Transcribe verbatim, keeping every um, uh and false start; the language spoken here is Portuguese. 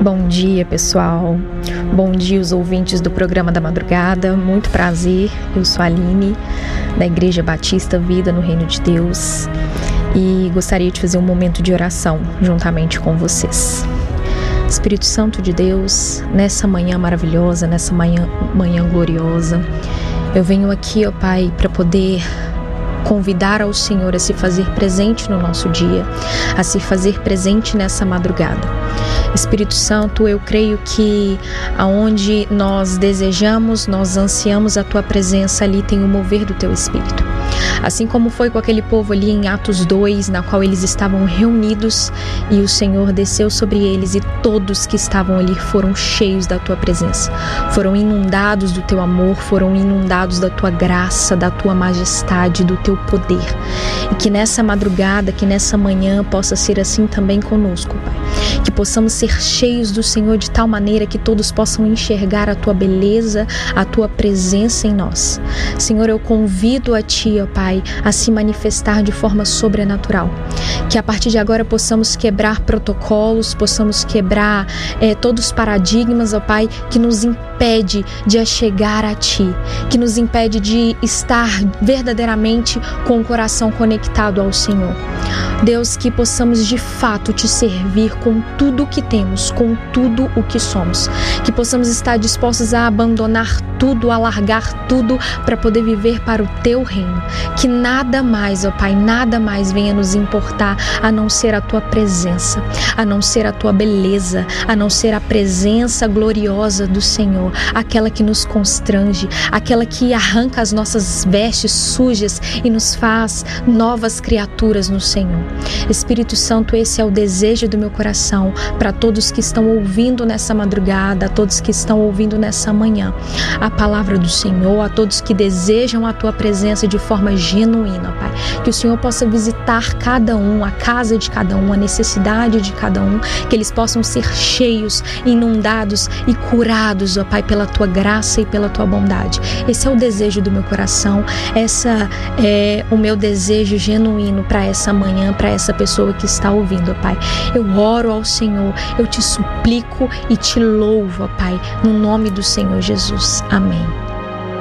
Bom dia, pessoal. Bom dia, os ouvintes do programa da madrugada. Muito prazer. Eu sou a Aline, da Igreja Batista Vida no Reino de Deus, e gostaria de fazer um momento de oração juntamente com vocês. Espírito Santo de Deus, nessa manhã maravilhosa, nessa manhã, manhã gloriosa, eu venho aqui, ó Pai, para poder convidar ao Senhor a se fazer presente no nosso dia, a se fazer presente nessa madrugada. Espírito Santo, eu creio que aonde nós desejamos, nós ansiamos a Tua presença, ali tem o mover do Teu Espírito. Assim como foi com aquele povo ali em Atos dois, na qual eles estavam reunidos e o Senhor desceu sobre eles e todos que estavam ali foram cheios da Tua presença, foram inundados do Teu amor, foram inundados da Tua graça, da Tua majestade, do Teu poder. E que nessa madrugada, que nessa manhã possa ser assim também conosco, Pai. Que possamos ser cheios do Senhor de tal maneira que todos possam enxergar a Tua beleza, a Tua presença em nós. Senhor, eu convido a Ti, ó Pai, a se manifestar de forma sobrenatural. Que a partir de agora possamos quebrar protocolos, possamos quebrar é, todos os paradigmas, ó Pai, que nos impede de chegar a Ti, que nos impede de estar verdadeiramente com o coração conectado ao Senhor. Deus, que possamos de fato Te servir com tudo o que temos, com tudo o que somos. Que possamos estar dispostos a abandonar tudo, a largar tudo para poder viver para o Teu reino. Que nada mais, ó Pai, nada mais venha nos importar a não ser a Tua presença, a não ser a Tua beleza, a não ser a presença gloriosa do Senhor, aquela que nos constrange, aquela que arranca as nossas vestes sujas e nos faz novas criaturas no Senhor. Espírito Santo, esse é o desejo do meu coração para todos que estão ouvindo nessa madrugada, a todos que estão ouvindo nessa manhã a palavra do Senhor, a todos que desejam a Tua presença de forma genuína, Pai. Que o Senhor possa visitar cada um, a casa de cada um, a necessidade de cada um, que eles possam ser cheios, inundados e curados, ó Pai, pela Tua graça e pela Tua bondade. Esse é o desejo do meu coração, essa é o meu desejo genuíno para essa manhã, para essa pessoa que está ouvindo, ó Pai. Eu oro ao Senhor, eu Te suplico e Te louvo, ó Pai, no nome do Senhor Jesus. Amém.